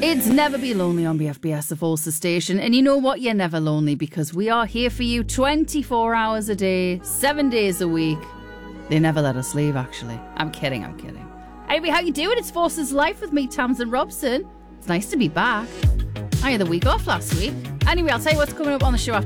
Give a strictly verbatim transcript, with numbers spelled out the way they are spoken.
It's never be lonely on B F B S, the Forces station. And you know what? You're never lonely because we are here for you twenty-four hours a day, seven days a week. They never let us leave, actually. I'm kidding, I'm kidding. Anyway, how you doing? It's Forces Life with me, Tamsin Robson. It's nice to be back. I had the week off last week. Anyway, I'll tell you what's coming up on the show after